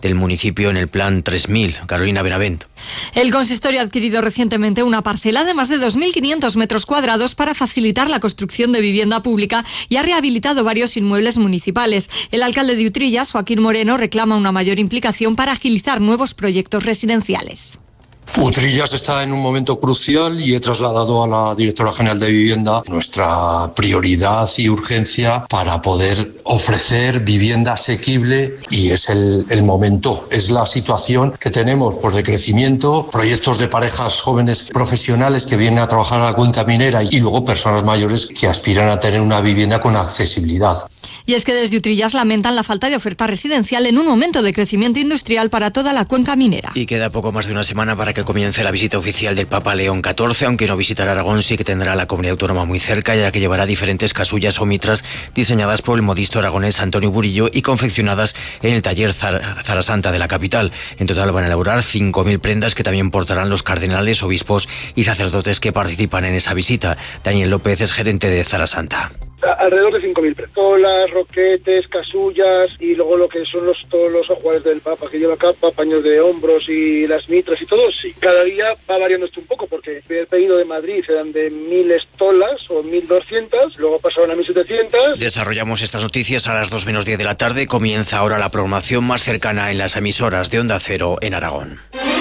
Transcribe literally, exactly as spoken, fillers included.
del municipio en el plan tres mil. Carolina Benavent. El consistorio ha adquirido recientemente una parcela de más de dos mil quinientos metros cuadrados para facilitar la construcción de vivienda pública y ha rehabilitado varios inmuebles municipales. El alcalde de Utrillas, Joaquín Moreno, reclama una mayor implicación para agilizar nuevos proyectos residenciales. Utrillas está en un momento crucial y he trasladado a la directora general de vivienda nuestra prioridad y urgencia para poder ofrecer vivienda asequible, y es el, el momento, es la situación que tenemos pues, de crecimiento, proyectos de parejas jóvenes profesionales que vienen a trabajar a la cuenca minera y luego personas mayores que aspiran a tener una vivienda con accesibilidad. Y es que desde Utrillas lamentan la falta de oferta residencial en un momento de crecimiento industrial para toda la cuenca minera. Y queda poco más de una semana para que comience la visita oficial del Papa León catorce, aunque no visitará Aragón, sí que tendrá la comunidad autónoma muy cerca, ya que llevará diferentes casullas o mitras diseñadas por el modisto aragonés Antonio Burillo y confeccionadas en el taller Zara Santa de la capital. En total van a elaborar cinco mil prendas que también portarán los cardenales, obispos y sacerdotes que participan en esa visita. Daniel López es gerente de Zara Santa. Alrededor de cinco mil pistolas, roquetes, casullas y luego lo que son los todos los ajuares del Papa, que lleva capa, paños de hombros y las mitras y todo. Sí, cada día va variando esto un poco, porque el pedido de Madrid eran de mil estolas o mil doscientas, luego pasaron a mil setecientas. Desarrollamos estas noticias a las dos menos diez de la tarde. Comienza ahora la programación más cercana en las emisoras de Onda Cero en Aragón.